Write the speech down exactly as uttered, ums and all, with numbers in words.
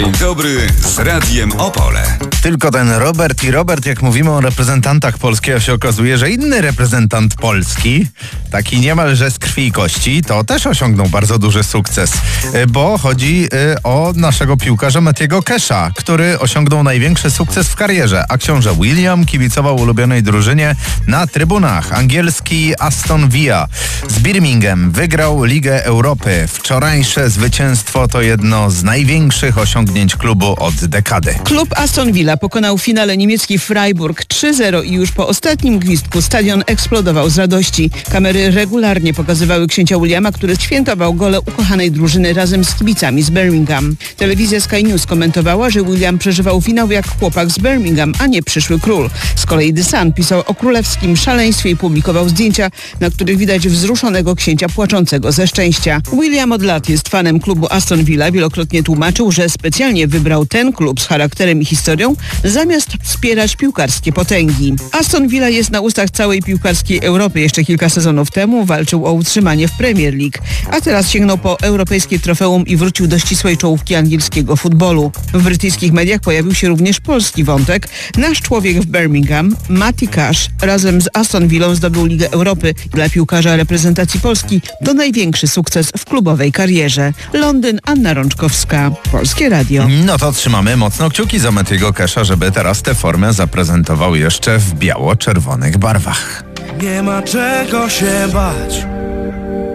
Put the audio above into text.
Dzień dobry z Radiem Opole. Tylko ten Robert i Robert, jak mówimy o reprezentantach Polski, a się okazuje, że inny reprezentant Polski, taki niemalże z krwi i kości, to też osiągnął bardzo duży sukces, bo chodzi o naszego piłkarza Mattiego Casha, który osiągnął największy sukces w karierze, a książę William kibicował ulubionej drużynie na trybunach. Angielski Aston Villa z Birmingham wygrał Ligę Europy. Wczorajsze zwycięstwo to jedno z największych osiągnięć klubu od dekady. Klub Aston Villa pokonał w finale niemiecki Freiburg trzy zero i już po ostatnim gwizdku stadion eksplodował z radości. Kamery regularnie pokazywały księcia Williama, który świętował gole ukochanej drużyny razem z kibicami z Birmingham. Telewizja Sky News komentowała, że William przeżywał finał jak chłopak z Birmingham, a nie przyszły król. Z kolei The Sun pisał o królewskim szaleństwie i publikował zdjęcia, na których widać wzruszonego księcia płaczącego ze szczęścia. William od lat jest fanem klubu Aston Villa. Wielokrotnie tłumaczył, że specjalnie wybrał ten klub z charakterem i historią, zamiast wspierać piłkarskie potęgi. Aston Villa jest na ustach całej piłkarskiej Europy. Jeszcze kilka sezonów temu walczył o utrzymanie w Premier League, a teraz sięgnął po europejskie trofeum i wrócił do ścisłej czołówki angielskiego futbolu. W brytyjskich mediach pojawił się również polski wątek. Nasz człowiek w Birmingham, Matty Cash, razem z Aston Villą zdobył Ligę Europy. Dla piłkarza reprezentacji Polski to największy sukces w klubowej karierze. Londyn, Anna Rączkowska, Polskie Radio. No to trzymamy mocno kciuki za Mattiego Casha, żeby teraz tę formę zaprezentował jeszcze w biało-czerwonych barwach. Nie ma czego się bać.